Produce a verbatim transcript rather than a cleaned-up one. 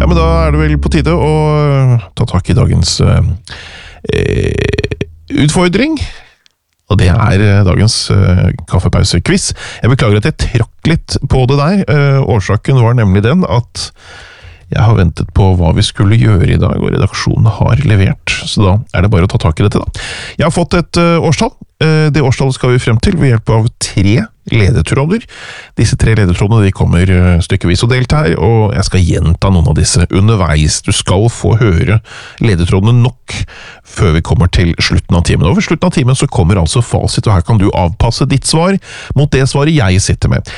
Ja, men da er det vel på tide å ta tak i dagens uh, utfordring. Og det er dagens uh, kaffepause-quiz. Jeg beklager at jeg trakk litt på det der. Uh, årsaken var nemlig den at jeg har ventet på hva vi skulle gjøre i dag, og redaksjonen har levert. Så da er det bare å ta tak i dette da. Jeg har fått et uh, årstall. Uh, det årstallet skal vi frem til ved hjelp av tre ledetråder. Disse tre ledetrådene de kommer uh, stykkevis og delt her, og jeg skal gjenta noen av disse underveis. Du skal få høre ledetrådene nok før vi kommer til slutten av timen. Og ved slutten av timen så kommer altså fasit, og her kan du avpasse ditt svar mot det svaret jeg sitter med.